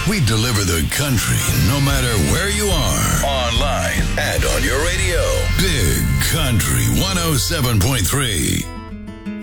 We deliver the country no matter where you are. Online and on your radio. Big Country 107.3.